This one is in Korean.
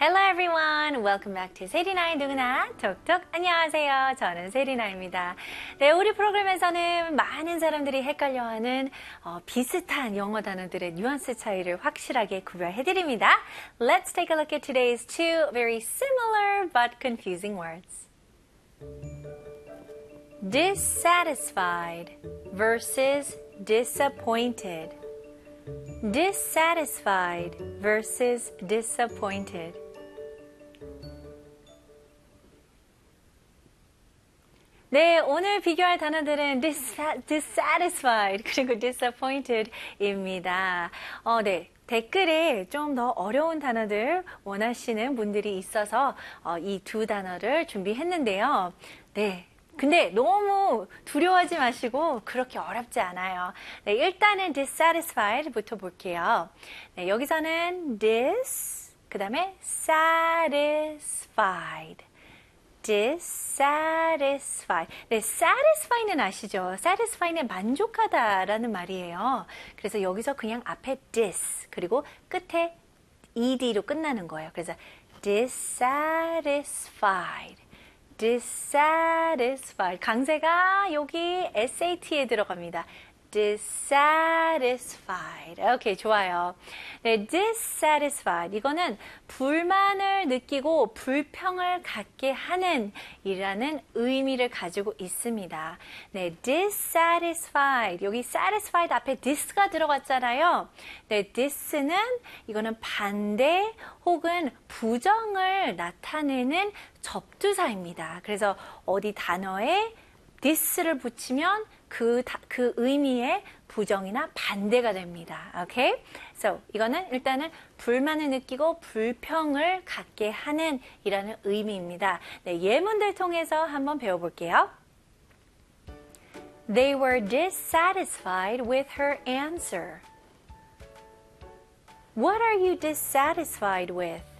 Hello everyone! Welcome back to 세리나의 누구나 톡톡 안녕하세요. 저는 세리나입니다. 네, 우리 프로그램에서는 많은 사람들이 헷갈려하는 비슷한 영어 단어들의 뉘앙스 차이를 확실하게 구별해드립니다. Let's take a look at today's two very similar but confusing words. Dissatisfied versus disappointed. Dissatisfied versus disappointed. 네, 오늘 비교할 단어들은 dissatisfied 그리고 disappointed입니다. 네, 댓글에 좀 더 어려운 단어들 원하시는 분들이 있어서 이 두 단어를 준비했는데요. 네. 근데 너무 두려워하지 마시고 그렇게 어렵지 않아요. 네, 일단은 dissatisfied부터 볼게요. 네, 여기서는 그 다음에 satisfied. dissatisfied. 네, satisfy는 아시죠? satisfy는 만족하다라는 말이에요. 그래서 여기서 그냥 앞에 dis 그리고 끝에 ed로 끝나는 거예요. 그래서 dissatisfied. dissatisfied. 강세가 여기 SAT에 들어갑니다. dissatisfied. 오케이, 좋아요. 네, dissatisfied. 이거는 불만을 느끼고 불평을 갖게 하는 이라는 의미를 가지고 있습니다. 네, dissatisfied. 여기 satisfied 앞에 this가 들어갔잖아요. 네, this는 이거는 반대 혹은 부정을 나타내는 접두사입니다. 그래서 어디 단어에 this를 붙이면 그 의미의 부정이나 반대가 됩니다. 오케이? So, 이거는 일단은 불만을 느끼고 불평을 갖게 하는 이라는 의미입니다. 네, 예문들 통해서 한번 배워볼게요. They were dissatisfied with her answer. What are you dissatisfied with?